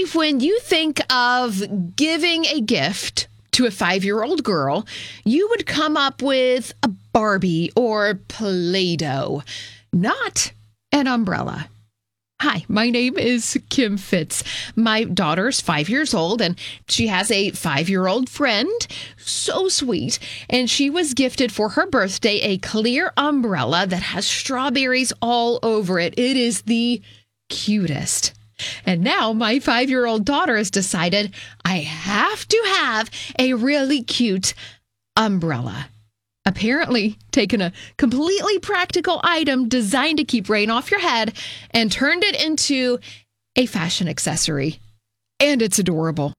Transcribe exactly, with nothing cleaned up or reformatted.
when you think of giving a gift to a five-year-old girl, you would come up with a Barbie or Play-Doh, not an umbrella. Hi, my name is Kim Fitz. My daughter's five years old, and she has a five-year-old friend. So sweet. And she was gifted for her birthday a clear umbrella that has strawberries all over it. It is the cutest. And now my five-year-old daughter has decided I have to have a really cute umbrella. Apparently taken a completely practical item designed to keep rain off your head and turned it into a fashion accessory. And it's adorable.